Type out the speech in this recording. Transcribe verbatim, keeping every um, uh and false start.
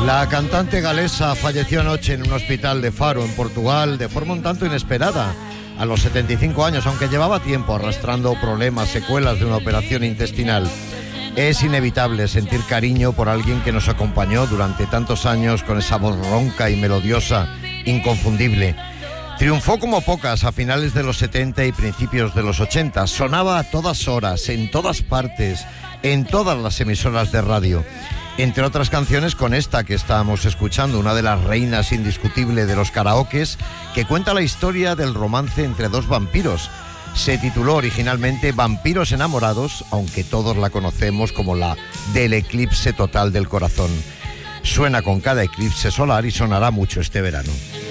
La cantante galesa falleció anoche en un hospital de Faro, en Portugal, de forma un tanto inesperada, a los setenta y cinco años, aunque llevaba tiempo arrastrando problemas, secuelas de una operación intestinal. Es inevitable sentir cariño por alguien que nos acompañó durante tantos años con esa voz ronca y melodiosa, inconfundible. Triunfó como pocas a finales de los setenta y principios de los ochenta. Sonaba a todas horas, en todas partes, en todas las emisoras de radio. Entre otras canciones con esta que estábamos escuchando, una de las reinas indiscutible de los karaokes, que cuenta la historia del romance entre dos vampiros. Se tituló originalmente Vampiros enamorados, aunque todos la conocemos como la del eclipse total del corazón. Suena con cada eclipse solar y sonará mucho este verano.